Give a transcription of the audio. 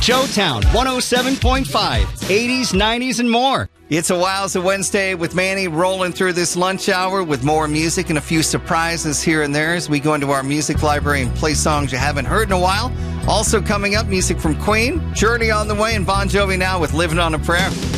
Joetown 107.5, 80s, 90s, and more. It's a Wowza Wednesday with Manny rolling through this lunch hour with more music and a few surprises here and there as we go into our music library and play songs you haven't heard in a while. Also coming up, music from Queen, Journey on the way, and Bon Jovi now with Living on a Prayer.